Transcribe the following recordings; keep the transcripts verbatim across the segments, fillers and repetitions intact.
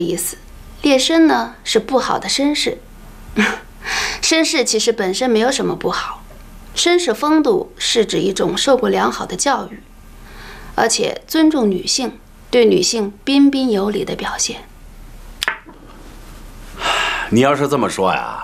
意思。劣绅呢是不好的绅士，绅士其实本身没有什么不好，绅士风度是指一种受过良好的教育，而且尊重女性，对女性彬彬有礼的表现。 你要是这么说呀，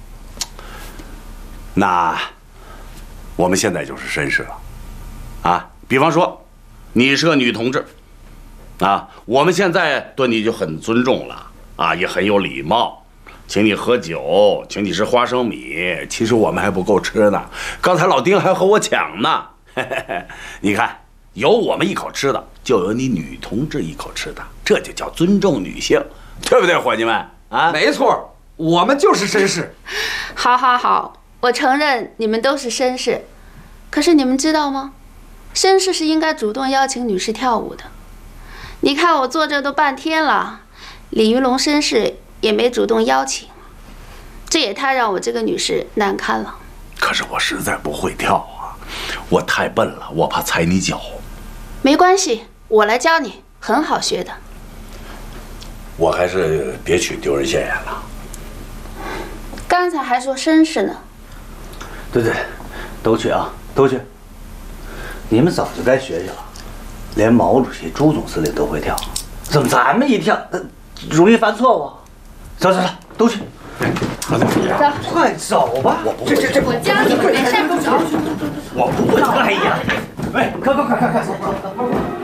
那我们现在就是绅士了，啊，比方说，你是个女同志，啊，我们现在对你就很尊重了，啊，也很有礼貌，请你喝酒，请你吃花生米，其实我们还不够吃呢，刚才老丁还和我抢呢，嘿嘿嘿，你看，有我们一口吃的，就有你女同志一口吃的，这就叫尊重女性，对不对，伙计们？啊， 没错，我们就是绅士。 好，好，好，我承认你们都是绅士，可是你们知道吗？绅士是应该主动邀请女士跳舞的。你看我坐这都半天了，李云龙绅士也没主动邀请，这也太让我这个女士难堪了。 可是我实在不会跳啊，我太笨了，我怕踩你脚。 没关系，我来教你，很好学的。 我还是别去丢人现眼了。 刚才还说绅士呢。 对对，都去啊，都去。你们早就该学学了，连毛主席、朱总司令都会跳，怎么咱们一跳，呃，容易犯错误？走走走，都去。 我怎么样？ 走， 快走吧。 我不会，这这我教你们，没事不走。 我不会。 哎呀，哎，快快快快快走走走。